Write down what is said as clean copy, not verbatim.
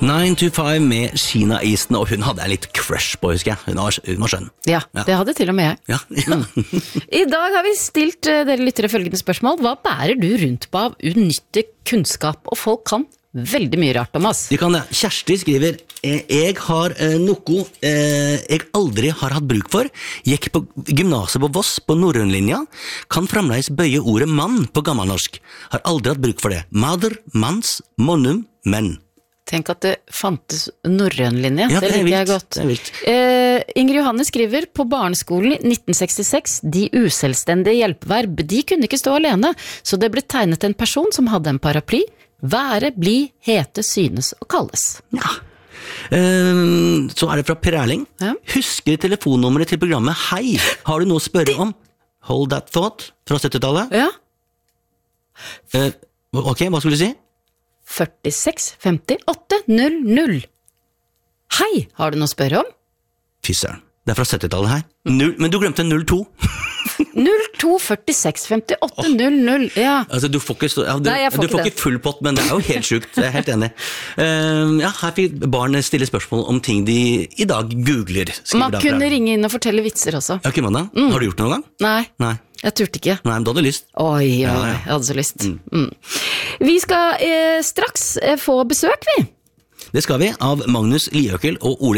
9 to 5 med Sheena Easton, og hun hadde en litt crush på, husker jeg. Hun var skjønn. Ja, det hadde til og med jeg. Ja. I dag har vi stilt dere lyttere følgende spørsmål. Hva bærer du rundt på av unyttig kunnskap? Og folk kan veldig mye rart, Thomas. De kan det. Kjersti skriver, jeg har noe jeg aldri har hatt bruk for. Gikk på gymnaset på Voss på norrønlinja. Kan fremdeles bøye ordet mann på gammelnorsk. Har aldri hatt bruk for det. Mader, mans, monum, menn. Tenk at det fantes norrønlinje. Ja, det liker jeg godt. Det er vilt. Ingrid Johanne skriver, på barneskolen 1966, de uselvstendige hjelpeverb, de kunne ikke stå alene, så det ble tegnet en person som hadde en paraply. Være, bli, hete, synes og kalles. Ja. Så er det fra Per Erling. Ja. Husker telefonnummeret til programmet Hei. Har du noe å spørre om? Hold that thought fra 70-tallet. Ja. Ok, hva skulle du si? 46 58 00. Hei, har du noe å spørre om? Fy søren. Det er fra 70-tallet her. Men du glemte 02. 02 46 58 00. Ja. Altså, du får ikke, Nei, jeg får du får ikke ikke full pott, men det er jo helt sjukt. Jeg er helt enig. Her fikk barn stille spørsmål om ting de i dag googler. Man kunne ringe inn og fortelle vitser også. Ja, ikke man da? Har du gjort det noen gang? Nei. Jeg turte ikke. Nei, men du hadde lyst. Oi, jeg hadde så lyst. Vi skal straks få besøk, vi. Det skal vi av Magnus Liøkel og Ole